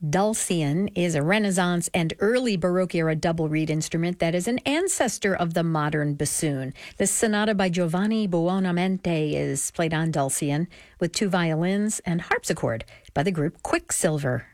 Dulcian is a Renaissance and early Baroque era double reed instrument that is an ancestor of the modern bassoon. This sonata by Giovanni Buonamente is played on Dulcian with 2 violins and harpsichord by the group Quicksilver.